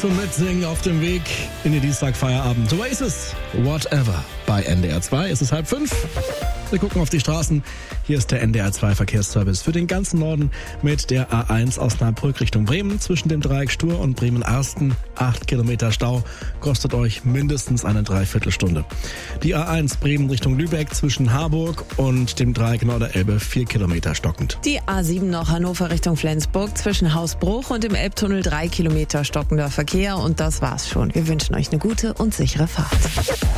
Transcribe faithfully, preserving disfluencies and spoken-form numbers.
zum Mitsingen auf dem Weg in den Dienstagfeierabend. Oasis, Whatever. Bei N D R zwei ist es halb fünf. Wir gucken auf die Straßen. Hier ist der N D R zwei Verkehrsservice für den ganzen Norden mit der A eins Osnabrück Richtung Bremen zwischen dem Dreieck Stur und Bremen-Arsten. Acht Kilometer Stau kostet euch mindestens eine Dreiviertelstunde. Die A eins Bremen Richtung Lübeck zwischen Harburg und dem Dreieck Norderelbe. Vier Kilometer stockend. Die A sieben noch Hannover Richtung Flensburg zwischen Hausbruch und dem Elbtunnel. Drei Kilometer stockender Verkehr. Und das war's schon. Wir wünschen euch eine gute und sichere Fahrt.